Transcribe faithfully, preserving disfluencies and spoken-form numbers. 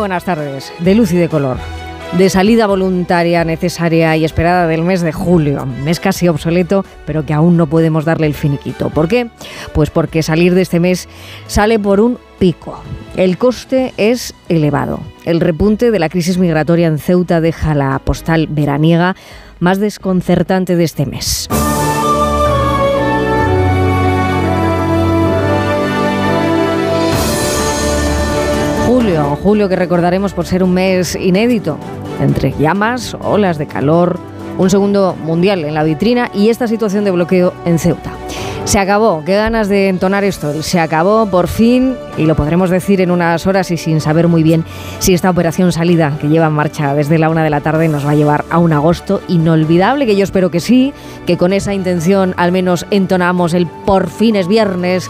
buenas tardes, de luz y de color, de salida voluntaria, necesaria y esperada del mes de julio, mes casi obsoleto, pero que aún no podemos darle el finiquito. ¿Por qué? Pues porque salir de este mes sale por un pico. El coste es elevado. El repunte de la crisis migratoria en Ceuta deja la postal veraniega más desconcertante de este mes. Julio, julio que recordaremos por ser un mes inédito, entre llamas, olas de calor, un segundo mundial en la vitrina y esta situación de bloqueo en Ceuta. Se acabó, qué ganas de entonar esto, se acabó por fin y lo podremos decir en unas horas y sin saber muy bien si esta operación salida que lleva en marcha desde la una de la tarde nos va a llevar a un agosto inolvidable, que yo espero que sí, que con esa intención al menos entonamos el por fin es viernes,